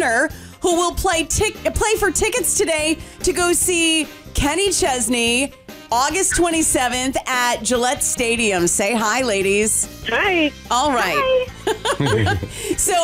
winner who will play for tickets today to go see Kenny Chesney August 27th at Gillette Stadium. Say hi, ladies. Hi. All right. Hi. So